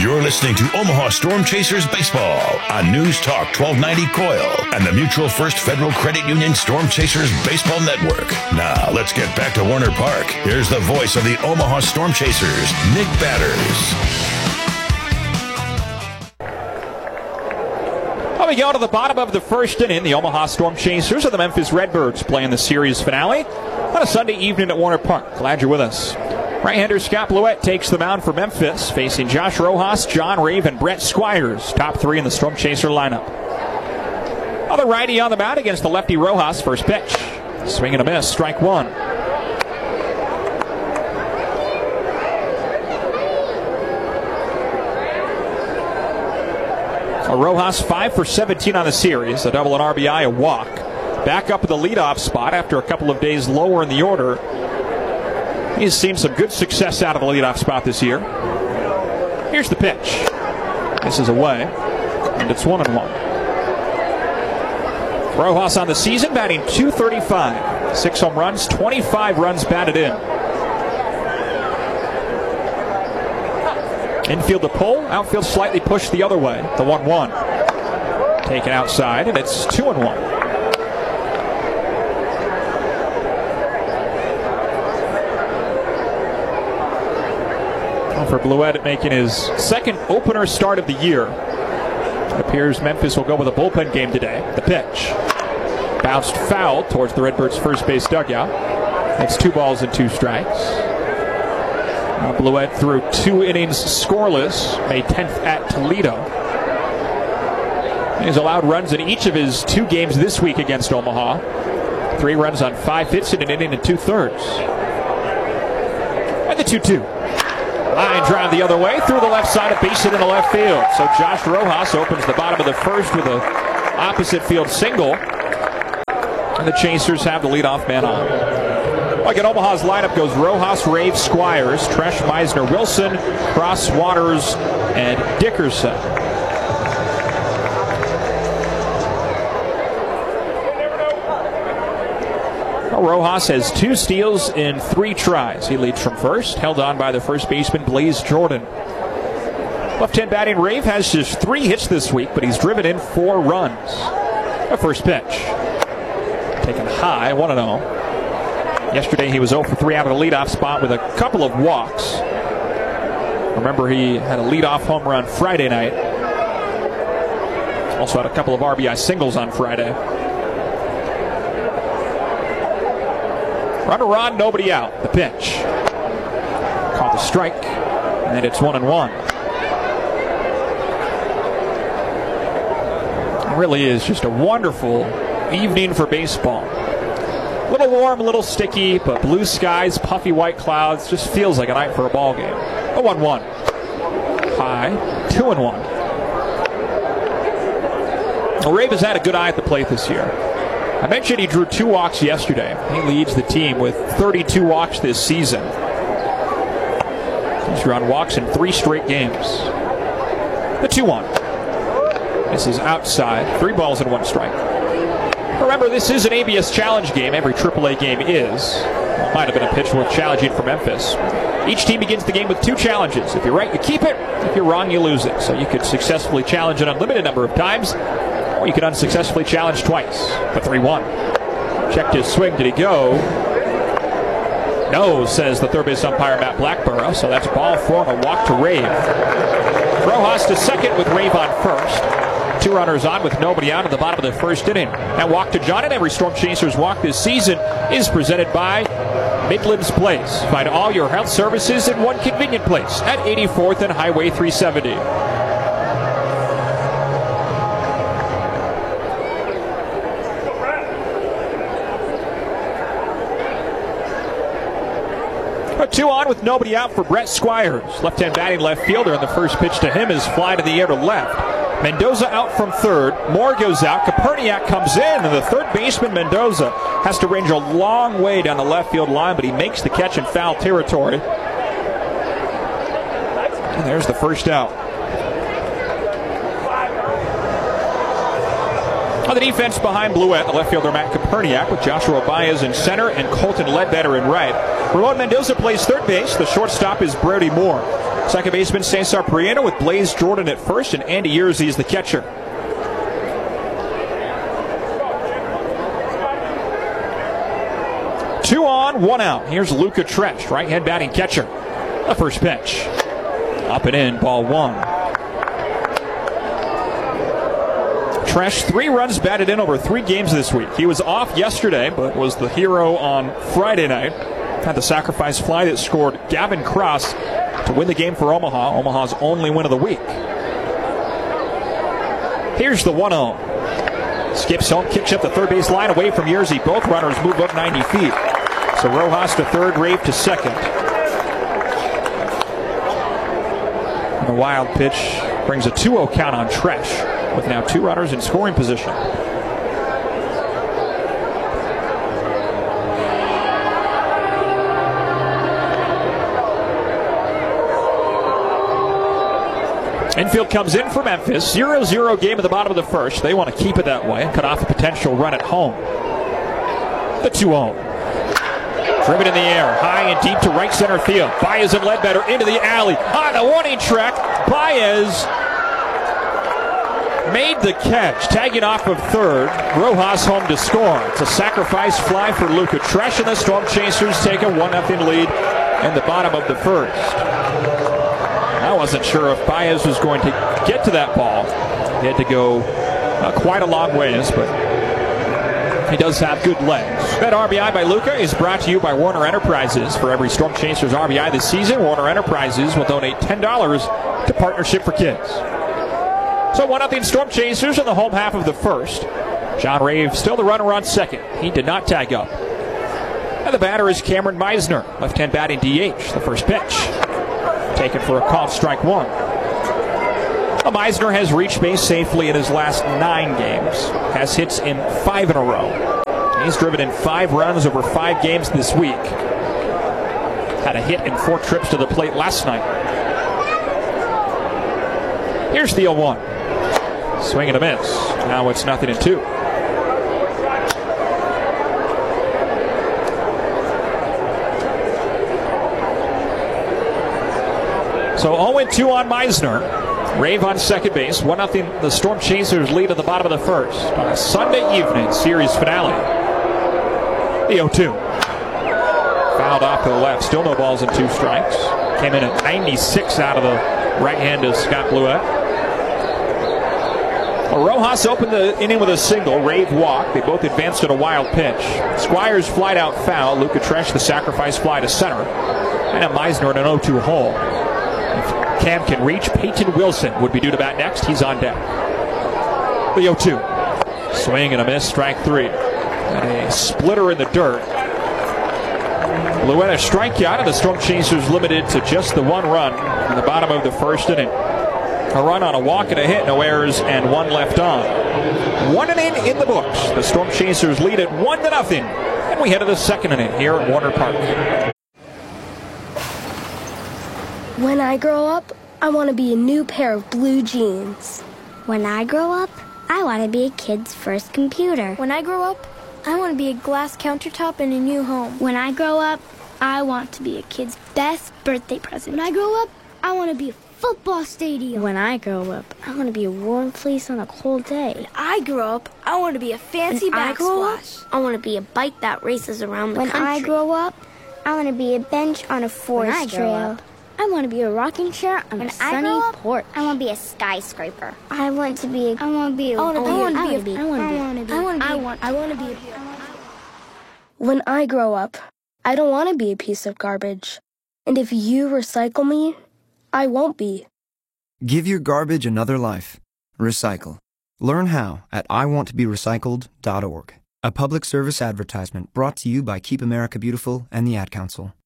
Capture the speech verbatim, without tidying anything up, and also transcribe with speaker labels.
Speaker 1: You're listening to Omaha Storm Chasers Baseball on News Talk twelve ninety Coil and the Mutual First Federal Credit Union Storm Chasers Baseball Network. Now, let's get back to Warner Park. Here's the voice of the Omaha Storm Chasers, Nick Batters.
Speaker 2: Well, we go to the bottom of the first inning. The Omaha Storm Chasers and the Memphis Redbirds playing the series finale on a Sunday evening at Warner Park. Glad you're with us. Right-hander Scott Blewett takes the mound for Memphis, facing Josh Rojas, John Rave, and Brett Squires, top three in the Storm Chaser lineup. Other righty on the mound against the lefty Rojas. First pitch. Swing and a miss. Strike one. So Rojas five for seventeen on the series. A double, an R B I, a walk. Back up at the leadoff spot after a couple of days lower in the order. He's seen some good success out of the leadoff spot this year. Here's the pitch. This is away, and it's one and one. Rojas on the season batting two thirty-five. Six home runs, twenty-five runs batted in. Infield to pull, outfield slightly pushed the other way. The one one. Taken outside, and it's two and one. For Blewett making his second opener start of the year. It appears Memphis will go with a bullpen game today. The pitch. Bounced foul towards the Redbirds' first base dugout. That's two balls and two strikes. Uh, Blewett threw two innings scoreless, May tenth at Toledo. He's allowed runs in each of his two games this week against Omaha. Three runs on five hits in an inning and two-thirds. And the two two. Line drive the other way through the left side of base hit in the left field. So Josh Rojas opens the bottom of the first with a opposite field single. And the Chasers have the leadoff man on. Like in Omaha's lineup goes Rojas, Rave, Squires, Tresh, Meisner, Wilson, Cross, Waters, and Dickerson. Rojas has two steals in three tries. He leads from first, held on by the first baseman Blaze Jordan. Left-hand batting Rave has just three hits this week, but he's driven in four runs. A first pitch. Taken high, one and oh. Yesterday he was oh for three out of the leadoff spot with a couple of walks. Remember, he had a leadoff home run Friday night. Also had a couple of R B I singles on Friday. Runner on, nobody out. The pitch. Caught the strike, and it's one and one. It really is just a wonderful evening for baseball. A little warm, a little sticky, but blue skies, puffy white clouds. Just feels like a night for a ball game. A one one. High, two and one. Well, Rave has had a good eye at the plate this year. I mentioned he drew two walks yesterday. He leads the team with thirty-two walks this season. He's drawn walks in three straight games. The two one. This is outside. Three balls and one strike. Remember, this is an A B S Challenge game. Every triple A game is. Well, might have been a pitch worth challenging for Memphis. Each team begins the game with two challenges. If you're right, you keep it. If you're wrong, you lose it. So you could successfully challenge an unlimited number of times, or you could unsuccessfully challenge twice. The three one. Checked his swing. Did he go? No, says the third base umpire, Matt Blackborough. So that's ball four and a walk to Rave. Rojas to second with Rave on first. Two runners on with nobody out at the bottom of the first inning. And walk to John, and every Storm Chasers walk this season is presented by Midlands Place. Find all your health services in one convenient place at eighty-fourth and Highway three seventy. Two on with nobody out for Brett Squires. Left-hand batting left fielder, and the first pitch to him is fly to the air to left. Mendoza out from third. Moore goes out. Koperniak comes in, and the third baseman, Mendoza, has to range a long way down the left field line, but he makes the catch in foul territory. And there's the first out. On the defense behind Blewett, the left fielder Matt Koperniak with Joshua Baez in center and Colton Ledbetter in right. Ramon Mendoza plays third base. The shortstop is Brody Moore. Second baseman Cesar Prieno with Blaze Jordan at first, and Andy Yerzy is the catcher. Two on, one out. Here's Luca Tresh, right-hand batting catcher. The first pitch. Up and in, ball one. Tresh, three runs batted in over three games this week. He was off yesterday, but was the hero on Friday night. Had the sacrifice fly that scored Gavin Cross to win the game for Omaha. Omaha's only win of the week. Here's the one oh. Skips home, kicks up the third base line away from Yerzy. Both runners move up ninety feet. So Rojas to third, Rave to second. And the wild pitch brings a two oh count on Tresh, with now two runners in scoring position. Infield comes in for Memphis. zero zero game at the bottom of the first. They want to keep it that way and cut off a potential run at home. The two oh. Driven in the air, high and deep to right center field. Baez and Ledbetter into the alley. On the warning track, Baez made the catch, tagging off of third. Rojas home to score. It's a sacrifice fly for Luca Tresh, and the Storm Chasers take a one nothing lead in the bottom of the first. I wasn't sure if Baez was going to get to that ball. He had to go uh, quite a long ways, but he does have good legs. That R B I by Luca is brought to you by Warner Enterprises. For every Storm Chasers R B I this season, Warner Enterprises will donate ten dollars to Partnership for Kids. So one nothing Storm Chasers in the home half of the first. John Rave still the runner on second. He did not tag up. And the batter is Cameron Meisner, left-hand batting D H. The first pitch taken for a call, strike one. Well, Meisner has reached base safely in his last nine games. Has hits in five in a row. He's driven in five runs over five games this week. Had a hit in four trips to the plate last night. Here's the oh one. Swing and a miss. Now it's nothing and two. So oh and two on Meisner. Rave on second base. one nothing the Storm Chasers lead at the bottom of the first on a Sunday evening series finale. The oh two. Fouled off to the left. Still no balls and two strikes. Came in at ninety-six out of the right hand of Scott Blewett. Well, Rojas opened the inning with a single. Rave walked. They both advanced at a wild pitch. Squires flied out foul. Luca Tresh the sacrifice fly to center. And a Meisner in an oh two hole. If Cam can reach, Peyton Wilson would be due to bat next. He's on deck. The oh two. Swing and a miss, strike three. And a splitter in the dirt. Blewett a strikeout, and the Storm Chasers limited to just the one run in the bottom of the first inning. A run on a walk and a hit, no errors, and one left on. One inning in the books. The Storm Chasers lead at one to nothing. And we head to the second inning here at Warner Park.
Speaker 3: When I grow up, I want to be a new pair of blue jeans.
Speaker 4: When I grow up, I want to be a kid's first computer.
Speaker 5: When I grow up, I want to be a glass countertop in a new home.
Speaker 4: When I grow up, I want to be a kid's best birthday present.
Speaker 5: When I grow up, I want to be a football stadium.
Speaker 4: When I grow up, I want to be a warm fleece on a cold day.
Speaker 5: When I grow up, I want to be a fancy
Speaker 4: when I grow up,
Speaker 5: backsplash.
Speaker 4: I want to be a bike that races around the
Speaker 5: when
Speaker 4: country.
Speaker 5: When I grow up, I want to be a bench on a forest
Speaker 4: when I
Speaker 5: trail.
Speaker 4: Up, I want to be a rocking chair on
Speaker 5: when
Speaker 4: a sunny
Speaker 5: I up,
Speaker 4: porch.
Speaker 5: I want to be a skyscraper. I want to be a. I want to be a. I want to be.
Speaker 4: I want to
Speaker 5: be.
Speaker 4: be.
Speaker 5: I want to be. I want to be. I want. I want to be.
Speaker 3: When I grow up, I don't want to be a piece of garbage. And if you recycle me, I won't be.
Speaker 6: Give your garbage another life. Recycle. Learn how at I want to be recycled dot org. A public service advertisement brought to you by Keep America Beautiful and the Ad Council.